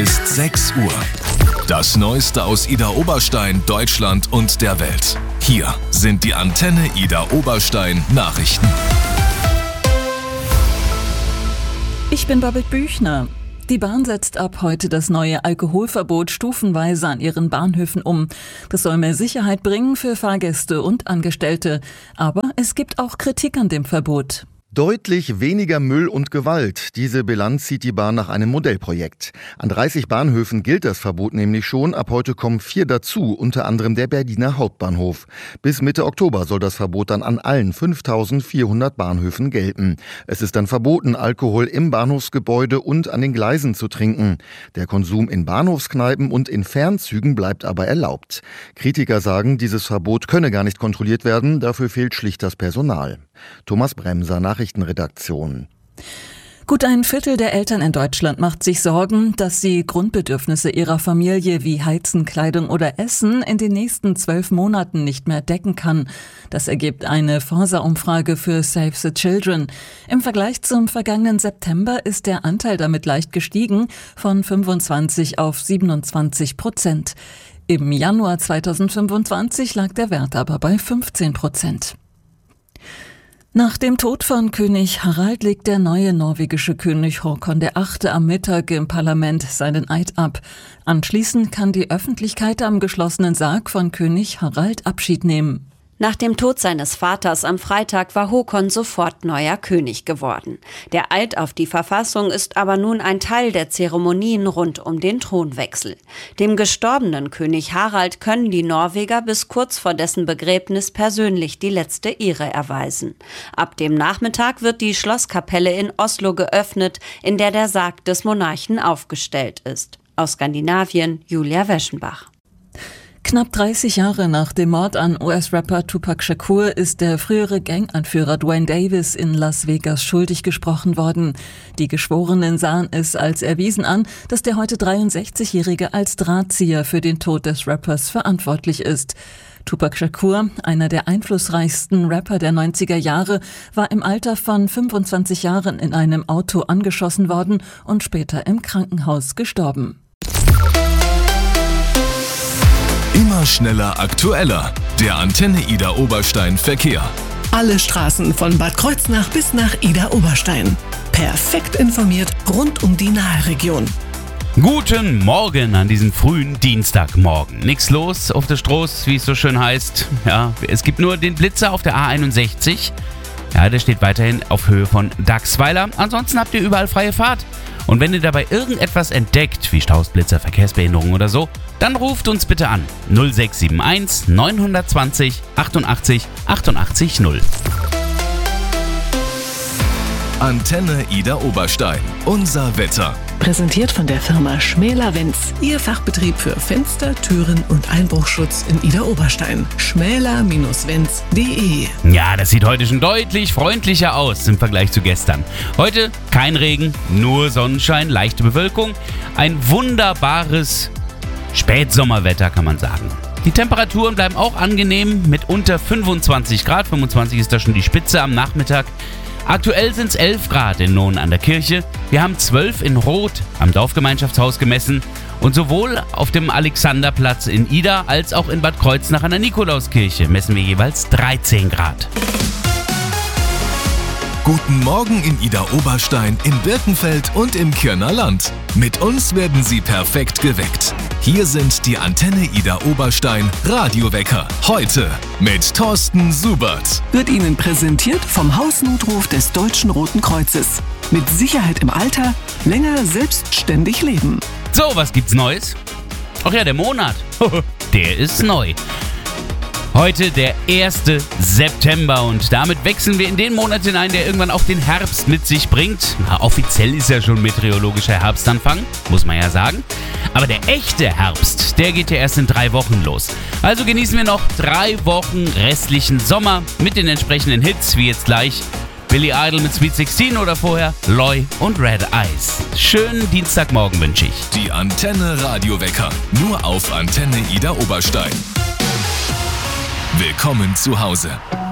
ist 6 Uhr. Das Neueste aus Idar-Oberstein, Deutschland und der Welt. Hier sind die Antenne Idar-Oberstein Nachrichten. Ich bin Babette Büchner. Die Bahn setzt ab heute das neue Alkoholverbot stufenweise an ihren Bahnhöfen um. Das soll mehr Sicherheit bringen für Fahrgäste und Angestellte. Aber es gibt auch Kritik an dem Verbot. Deutlich weniger Müll und Gewalt. Diese Bilanz zieht die Bahn nach einem Modellprojekt. An 30 Bahnhöfen gilt das Verbot nämlich schon. Ab heute kommen 4 dazu, unter anderem der Berliner Hauptbahnhof. Bis Mitte Oktober soll das Verbot dann an allen 5.400 Bahnhöfen gelten. Es ist dann verboten, Alkohol im Bahnhofsgebäude und an den Gleisen zu trinken. Der Konsum in Bahnhofskneipen und in Fernzügen bleibt aber erlaubt. Kritiker sagen, dieses Verbot könne gar nicht kontrolliert werden. Dafür fehlt schlicht das Personal. Thomas Bremser, Nachrichtenredaktion. Gut ein Viertel der Eltern in Deutschland macht sich Sorgen, dass sie Grundbedürfnisse ihrer Familie wie Heizen, Kleidung oder Essen in den nächsten 12 Monaten nicht mehr decken kann. Das ergibt eine Forsa-Umfrage für Save the Children. Im Vergleich zum vergangenen September ist der Anteil damit leicht gestiegen, von 25 auf 27%. Im Januar 2025 lag der Wert aber bei 15%. Nach dem Tod von König Harald legt der neue norwegische König Håkon VIII. Am Mittag im Parlament seinen Eid ab. Anschließend kann die Öffentlichkeit am geschlossenen Sarg von König Harald Abschied nehmen. Nach dem Tod seines Vaters am Freitag war Håkon sofort neuer König geworden. Der Eid auf die Verfassung ist aber nun ein Teil der Zeremonien rund um den Thronwechsel. Dem gestorbenen König Harald können die Norweger bis kurz vor dessen Begräbnis persönlich die letzte Ehre erweisen. Ab dem Nachmittag wird die Schlosskapelle in Oslo geöffnet, in der der Sarg des Monarchen aufgestellt ist. Aus Skandinavien, Julia Weschenbach. Knapp 30 Jahre nach dem Mord an US-Rapper Tupac Shakur ist der frühere Ganganführer Duane Davis in Las Vegas schuldig gesprochen worden. Die Geschworenen sahen es als erwiesen an, dass der heute 63-Jährige als Drahtzieher für den Tod des Rappers verantwortlich ist. Tupac Shakur, einer der einflussreichsten Rapper der 90er Jahre, war im Alter von 25 Jahren in einem Auto angeschossen worden und später im Krankenhaus gestorben. Immer schneller, aktueller. Der Antenne Idar-Oberstein Verkehr. Alle Straßen von Bad Kreuznach bis nach Idar-Oberstein. Perfekt informiert rund um die Nahregion. Guten Morgen an diesem frühen Dienstagmorgen. Nix los auf der Straße, wie es so schön heißt. Ja, es gibt nur den Blitzer auf der A61. Ja, der steht weiterhin auf Höhe von Dachsweiler. Ansonsten habt ihr überall freie Fahrt. Und wenn ihr dabei irgendetwas entdeckt, wie Staus, Blitzer, Verkehrsbehinderung oder so, dann ruft uns bitte an 0671 920 88 88 0. Antenne Idar-Oberstein. Unser Wetter. Präsentiert von der Firma Schmäler-Wenz. Ihr Fachbetrieb für Fenster, Türen und Einbruchschutz in Idar-Oberstein. schmäler-wenz.de. Ja, das sieht heute schon deutlich freundlicher aus im Vergleich zu gestern. Heute kein Regen, nur Sonnenschein, leichte Bewölkung. Ein wunderbares Spätsommerwetter, kann man sagen. Die Temperaturen bleiben auch angenehm mit unter 25 Grad. 25 ist da schon die Spitze am Nachmittag. Aktuell sind es 11 Grad in Nohn an der Kirche. Wir haben 12 in Roth am Dorfgemeinschaftshaus gemessen. Und sowohl auf dem Alexanderplatz in Idar als auch in Bad Kreuznach an der Nikolauskirche messen wir jeweils 13 Grad. Guten Morgen in Idar-Oberstein, in Birkenfeld und im Kirner Land. Mit uns werden Sie perfekt geweckt. Hier sind die Antenne Idar-Oberstein Radiowecker. Heute mit Thorsten Subert. Wird Ihnen präsentiert vom Hausnotruf des Deutschen Roten Kreuzes. Mit Sicherheit im Alter, länger selbstständig leben. So, was gibt's Neues? Ach ja, der Monat. Der ist neu. Heute der 1. September und damit wechseln wir in den Monat hinein, der irgendwann auch den Herbst mit sich bringt. Na, offiziell ist ja schon meteorologischer Herbstanfang, muss man ja sagen. Aber der echte Herbst, der geht ja erst in 3 Wochen los. Also genießen wir noch 3 Wochen restlichen Sommer mit den entsprechenden Hits, wie jetzt gleich Billy Idol mit Sweet 16 oder vorher Loy und Red Eyes. Schönen Dienstagmorgen wünsche ich. Die Antenne Radiowecker, nur auf Antenne Idar-Oberstein. Willkommen zu Hause.